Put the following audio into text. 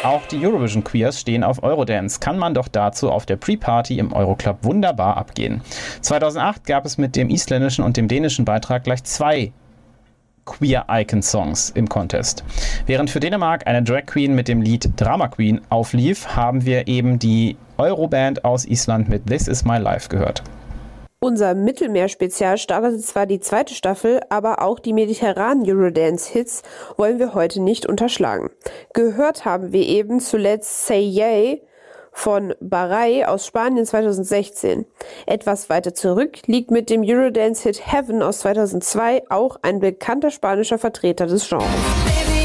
Auch die Eurovision Queers stehen auf Eurodance. Kann man doch dazu auf der Pre-Party im Euroclub wunderbar abgehen. 2008 gab es mit dem isländischen und dem dänischen Beitrag gleich 2 Queer-Icon-Songs im Contest. Während für Dänemark eine Drag Queen mit dem Lied Drama Queen auflief, haben wir eben die Euroband aus Island mit This Is My Life gehört. Unser Mittelmeer-Spezial startete zwar die 2. Staffel, aber auch die mediterranen Eurodance-Hits wollen wir heute nicht unterschlagen. Gehört haben wir eben zuletzt Say Yay von Barai aus Spanien 2016. Etwas weiter zurück liegt mit dem Eurodance-Hit Heaven aus 2002 auch ein bekannter spanischer Vertreter des Genres.